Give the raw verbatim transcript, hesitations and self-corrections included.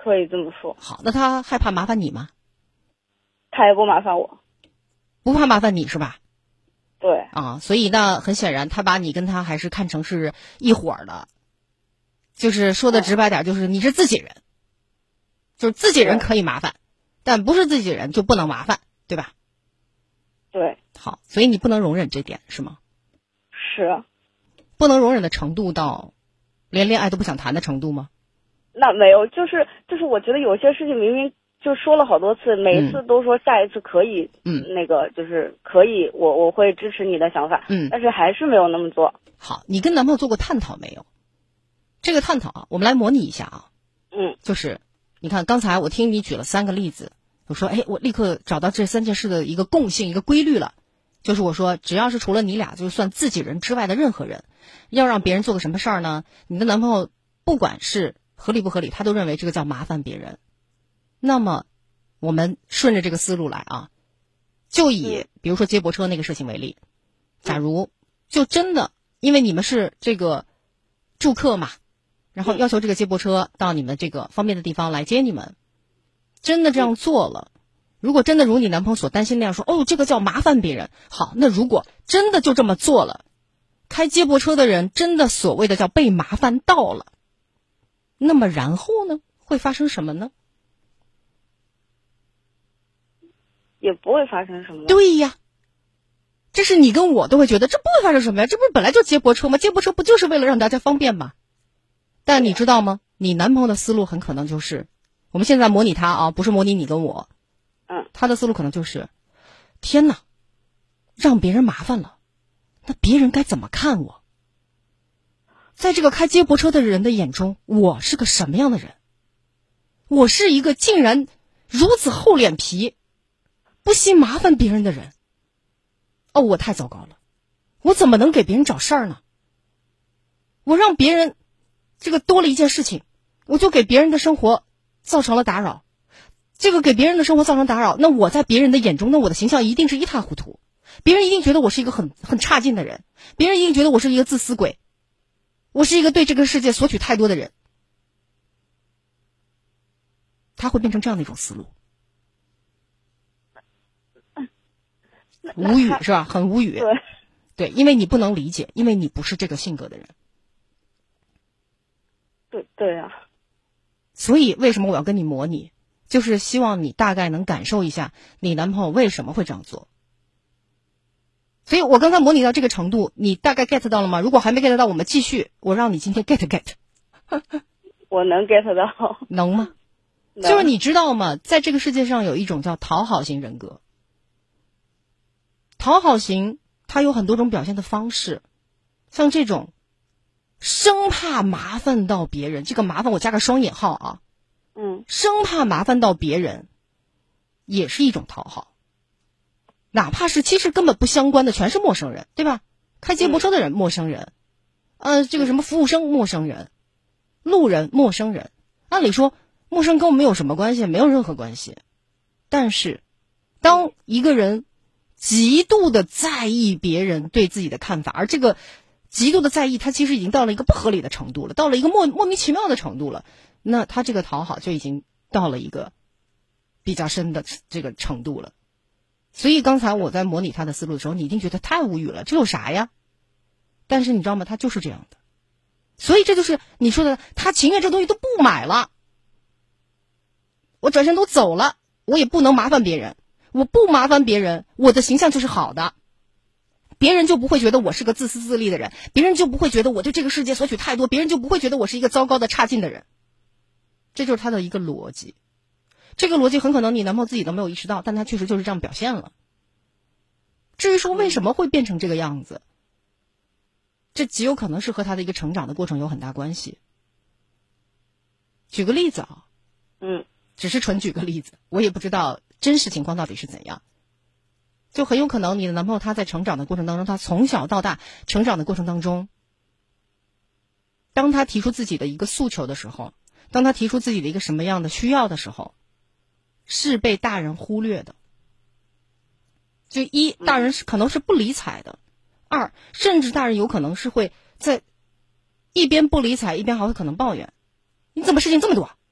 可以这么说。 好，那他害怕麻烦你吗？ 他也不麻烦我。 不怕麻烦你是吧？ 对。 啊，所以呢，很显然他把你跟他还是看成是一伙儿的，就是说的直白点，就是你是自己人，嗯、就是自己人可以麻烦，但不是自己人就不能麻烦，对吧？ 对。 好，所以你不能容忍这点是吗？ 是。 不能容忍的程度到连恋爱都不想谈的程度吗？ 那没有，就是就是我觉得有些事情明明就说了好多次，每一次都说下一次可以， 嗯， 那个就是可以，我我会支持你的想法， 嗯， 但是还是没有那么做。 好，你跟男朋友做过探讨没有？这个探讨啊，我们来模拟一下啊， 嗯， 就是你看刚才我听你举了三个例子，我说哎，我立刻找到这三件事的一个共性，一个规律了。就是我说，只要是除了你俩，就算自己人之外的任何人，要让别人做个什么事儿呢？你的男朋友不管是合理不合理，他都认为这个叫麻烦别人。那么，我们顺着这个思路来啊，就以比如说接驳车那个事情为例，假如就真的因为你们是这个住客嘛，然后要求这个接驳车到你们这个方便的地方来接你们，真的这样做了。如果真的如你男朋友所担心那样说，哦，这个叫麻烦别人。好，那如果真的就这么做了，开接驳车的人真的所谓的叫被麻烦到了，那么然后呢，会发生什么呢？ 也不会发生什么。 对呀，这是你跟我都会觉得这不会发生什么呀，这不是本来就接驳车吗？接驳车不就是为了让大家方便吗？但你知道吗？你男朋友的思路很可能就是，我们现在模拟他啊，不是模拟你跟我。 嗯， 他的思路可能就是，天哪，让别人麻烦了，那别人该怎么看我？在这个开接驳车的人的眼中，我是个什么样的人？我是一个竟然如此厚脸皮，不惜麻烦别人的人。哦，我太糟糕了，我怎么能给别人找事儿呢？我让别人这个多了一件事情，我就给别人的生活造成了打扰。这个给别人的生活造成打扰，那我在别人的眼中，那我的形象一定是一塌糊涂，别人一定觉得我是一个很很差劲的人，别人一定觉得我是一个自私鬼，我是一个对这个世界索取太多的人，他会变成这样的一种思路，无语是吧？很无语。 对， 对，因为你不能理解，因为你不是这个性格的人。 对对啊。 所以为什么我要跟你模拟？就是希望你大概能感受一下你男朋友为什么会这样做。所以我刚才模拟到这个程度，你大概 get 到了吗？如果还没 get 到，我们继续，我让你今天 get get。 我能 get 到。 能吗？就是你知道吗？在这个世界上有一种叫讨好型人格。讨好型它有很多种表现的方式，像这种生怕麻烦到别人，这个麻烦我加个双引号啊。 嗯， 生怕麻烦到别人，也是一种讨好。哪怕是其实根本不相关的，全是陌生人，对吧？开接驳车的人，陌生人，呃，这个什么服务生，陌生人，路人，陌生人。按理说，陌生跟我们没有什么关系，没有任何关系。但是，当一个人极度的在意别人对自己的看法，而这个极度的在意，他其实已经到了一个不合理的程度了，到了一个莫莫名其妙的程度了。那他这个讨好就已经到了一个比较深的这个程度了。所以刚才我在模拟他的思路的时候，你一定觉得太无语了，这有啥呀？但是你知道吗？他就是这样的。所以这就是你说的，他情愿这东西都不买了，我转身都走了，我也不能麻烦别人，我不麻烦别人，我的形象就是好的，别人就不会觉得我是个自私自利的人，别人就不会觉得我对这个世界索取太多，别人就不会觉得我是一个糟糕的差劲的人。这就是他的一个逻辑，这个逻辑很可能你男朋友自己都没有意识到，但他确实就是这样表现了。至于说为什么会变成这个样子，这极有可能是和他的一个成长的过程有很大关系。举个例子啊， 嗯， 只是纯举个例子，我也不知道真实情况到底是怎样。就很有可能你的男朋友他在成长的过程当中，他从小到大成长的过程当中，当他提出自己的一个诉求的时候，当他提出自己的一个什么样的需要的时候，是被大人忽略的。就一，大人是可能是不理睬的；二，甚至大人有可能是会在一边不理睬，一边还会可能抱怨：“你怎么事情这么多？